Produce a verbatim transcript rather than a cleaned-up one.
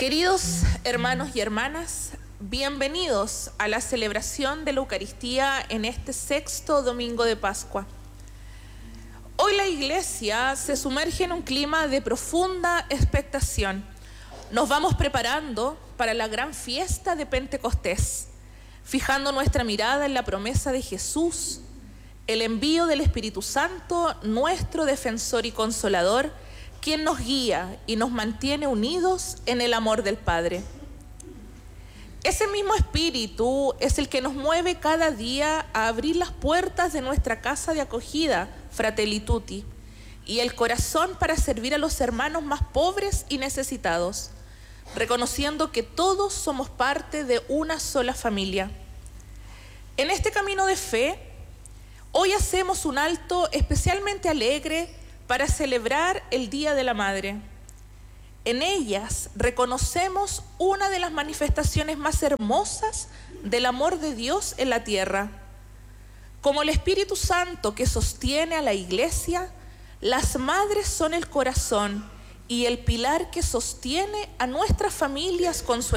Queridos hermanos y hermanas, bienvenidos a la celebración de la Eucaristía en este sexto domingo de Pascua. Hoy la Iglesia se sumerge en un clima de profunda expectación. Nos vamos preparando para la gran fiesta de Pentecostés, fijando nuestra mirada en la promesa de Jesús, el envío del Espíritu Santo, nuestro defensor y consolador, quien nos guía y nos mantiene unidos en el amor del Padre. Ese mismo Espíritu es el que nos mueve cada día a abrir las puertas de nuestra casa de acogida, Fratelli Tutti, y el corazón para servir a los hermanos más pobres y necesitados, reconociendo que todos somos parte de una sola familia. En este camino de fe, hoy hacemos un alto especialmente alegre para celebrar el Día de la Madre. En ellas reconocemos una de las manifestaciones más hermosas del amor de Dios en la tierra. Como el Espíritu Santo que sostiene a la Iglesia, las madres son el corazón y el pilar que sostiene a nuestras familias con su